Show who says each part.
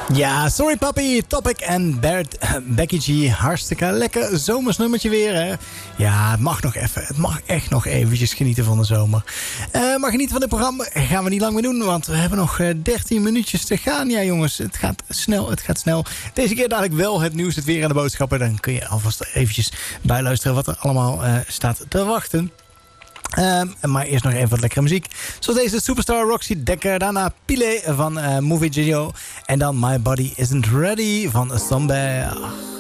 Speaker 1: Ja, Sorry Papi, Topic en Becky G. Hartstikke lekker zomers nummertje weer, hè? Ja, het mag nog even. Het mag echt nog eventjes genieten van de zomer. Maar genieten van dit programma gaan we niet lang meer doen, want we hebben nog 13 minuutjes te gaan. Ja, jongens, het gaat snel, het gaat snel. Deze keer dadelijk wel het nieuws, het weer en de boodschappen. Dan kun je alvast eventjes bijluisteren wat er allemaal staat te wachten. Maar eerst nog even wat lekkere muziek. Zoals deze Superstar Roxy Dekker. Daarna Pile van Movie Gio. En dan My Body Isn't Ready van Somber.